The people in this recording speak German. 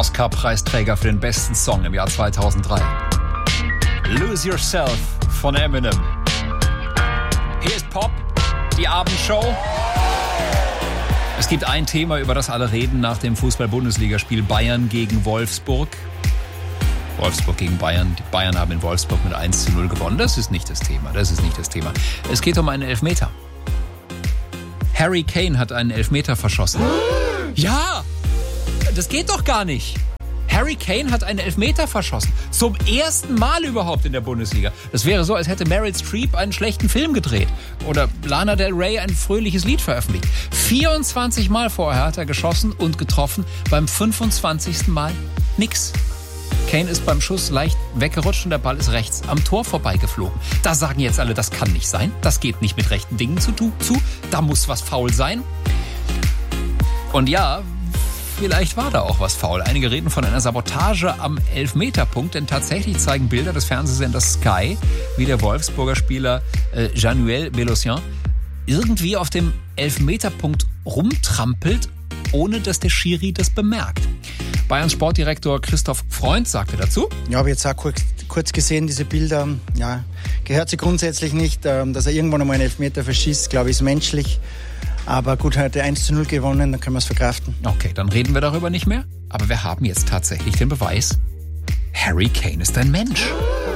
Oscar-Preisträger für den besten Song im Jahr 2003. Lose Yourself von Eminem. Hier ist Pop, die Abendshow. Es gibt ein Thema, über das alle reden nach dem Fußball-Bundesligaspiel Bayern gegen Wolfsburg. Wolfsburg gegen Bayern. Die Bayern haben in Wolfsburg mit 1:0 gewonnen. Das ist nicht das Thema. Es geht um einen Elfmeter. Harry Kane hat einen Elfmeter verschossen. Ja, das geht doch gar nicht. Harry Kane hat einen Elfmeter verschossen. Zum ersten Mal überhaupt in der Bundesliga. Das wäre so, als hätte Meryl Streep einen schlechten Film gedreht. Oder Lana Del Rey ein fröhliches Lied veröffentlicht. 24 Mal vorher hat er geschossen und getroffen. Beim 25. Mal nix. Kane ist beim Schuss leicht weggerutscht und der Ball ist rechts am Tor vorbeigeflogen. Da sagen jetzt alle, das kann nicht sein. Das geht nicht mit rechten Dingen zu. Da muss was faul sein. Und ja, vielleicht war da auch was faul. Einige reden von einer Sabotage am Elfmeterpunkt, denn tatsächlich zeigen Bilder des Fernsehsenders Sky, wie der Wolfsburger Spieler Jean-Noël Belocian irgendwie auf dem Elfmeterpunkt rumtrampelt, ohne dass der Schiri das bemerkt. Bayerns Sportdirektor Christoph Freund sagte dazu: Ja, habe jetzt auch kurz gesehen, diese Bilder. Ja, gehört sie grundsätzlich nicht. Dass er irgendwann einmal einen Elfmeter verschießt, glaube ich, ist menschlich. Aber gut, er hat 1:0 gewonnen, dann können wir es verkraften. Okay, dann reden wir darüber nicht mehr. Aber wir haben jetzt tatsächlich den Beweis: Harry Kane ist ein Mensch.